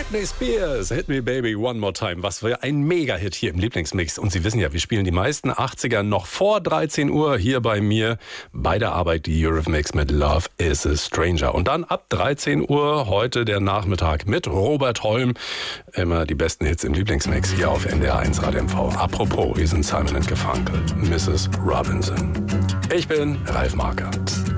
Britney Spears, Hit Me Baby One More Time. Was für ein Mega-Hit hier im Lieblingsmix. Und Sie wissen ja, wir spielen die meisten 80er noch vor 13 Uhr hier bei mir bei der Arbeit, die Eurythmics mit Love is a Stranger. Und dann ab 13 Uhr heute der Nachmittag mit Robert Holm. Immer die besten Hits im Lieblingsmix hier auf NDR 1 Radio MV. Apropos, wir sind Simon & Garfunkel, Mrs. Robinson. Ich bin Ralf Markert.